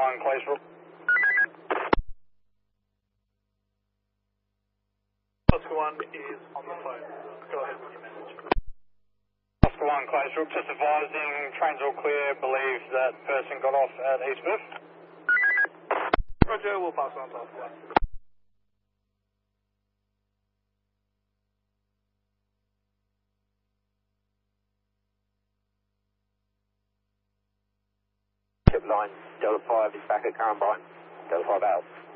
1, Claysbrook. Oscar 1 is on the phone. Go ahead with your message. Oscar 1, Claysbrook, just advising, trains all clear, believe that person got off at East Perth. Roger, we'll pass on to Oscar 1. Line Delta 5 is back at Carnbrine. Delta 5 out.